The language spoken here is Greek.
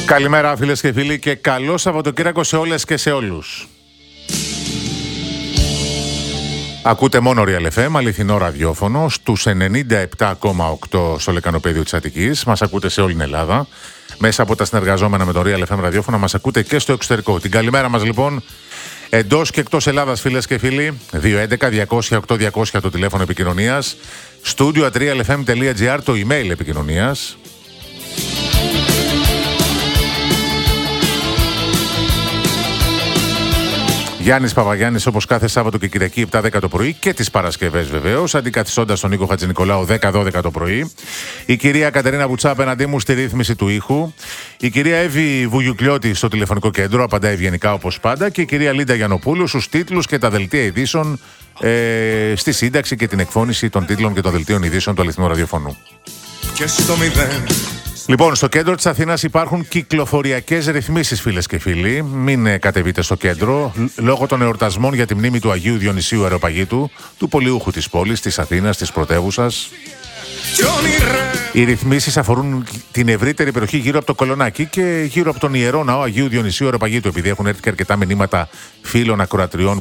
Καλημέρα φίλες και φίλοι και καλό Σαββατοκύριακο σε όλες και σε όλους. Ακούτε μόνο Real FM, αληθινό ραδιόφωνο, στους 97,8 στο λεκανοπέδιο της Αττικής. Μας ακούτε σε όλη την Ελλάδα. Μέσα από τα συνεργαζόμενα με το Real FM ραδιόφωνο μας ακούτε και στο εξωτερικό. Την καλημέρα μας λοιπόν εντός και εκτός Ελλάδας φίλες και φίλοι. 211-200-8200 το τηλέφωνο επικοινωνίας. studio@realfm.gr το email επικοινωνίας. Γιάννης Παπαγιάννης όπως κάθε Σάββατο και Κυριακή 7-10 το πρωί και τις Παρασκευές βεβαίως, αντικαθιστώντας τον Νίκο Χατζηνικολάου 10-12 το πρωί. Η κυρία Κατερίνα Βουτσά απέναντί μου στη ρύθμιση του ήχου. Η κυρία Εύη Βουγιουκλιώτη στο τηλεφωνικό κέντρο, απαντάει ευγενικά όπως πάντα. Και η κυρία Λίντα Γιαννοπούλου στους τίτλους και τα δελτία ειδήσεων, στη σύνταξη και την εκφώνηση των τίτλων και των δελτίων ειδήσεων του αληθινού ραδιοφωνού. Και στο μηδέν. Λοιπόν, στο κέντρο της Αθήνας υπάρχουν κυκλοφοριακές ρυθμίσεις, φίλες και φίλοι. Μην κατεβείτε στο κέντρο. Λόγω των εορτασμών για τη μνήμη του Αγίου Διονυσίου Αεροπαγήτου, του πολιούχου της πόλης, της Αθήνας, της πρωτεύουσας. Οι ρυθμίσεις αφορούν την ευρύτερη περιοχή γύρω από το Κολονάκι και γύρω από τον Ιερό Ναό Αγίου Διονυσίου Αεροπαγήτου, επειδή έχουν έρθει και αρκετά μηνύματα φίλων ακροατριών